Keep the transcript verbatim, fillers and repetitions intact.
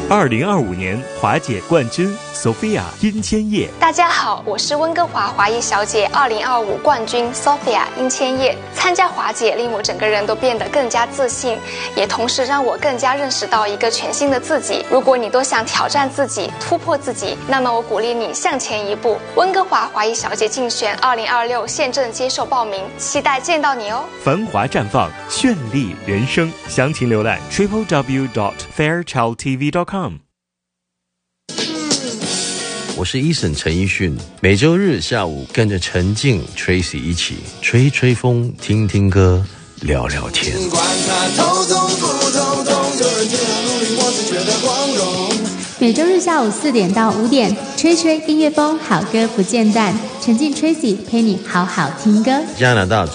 二零二五年华姐冠军 Sophia 殷千叶。 大家好，我是温哥华华裔小姐二零二五冠军 Sophia 殷千叶。参加华姐令我整个人都变得更加自信，也同时让我更加认识到一个全新的自己。如果你都想挑战自己、突破自己，那么我鼓励你向前一步。温哥华华裔小姐竞选二零二六现正接受报名，期待见到你哦！ 繁华绽放，绚丽人生，详情浏览 triple w dot fairchild t v dot com。 我是医生陈奕迅，每周日下午跟着陈静 Tracy 一起吹吹风，听听歌，聊聊天。 管他头痛不头痛，有人这样努力，我是觉得光荣。 每周日下午四点到五点，吹吹音乐风，好歌不间断。陈静 Tracy 陪你好好听歌。 加拿大